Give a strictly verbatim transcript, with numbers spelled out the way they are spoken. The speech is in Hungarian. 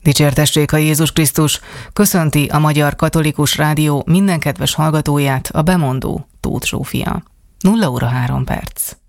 Dicsértessék a Jézus Krisztus, köszönti a Magyar Katolikus Rádió minden kedves hallgatóját a bemondó Tóth Zsófia. nulla óra három perc.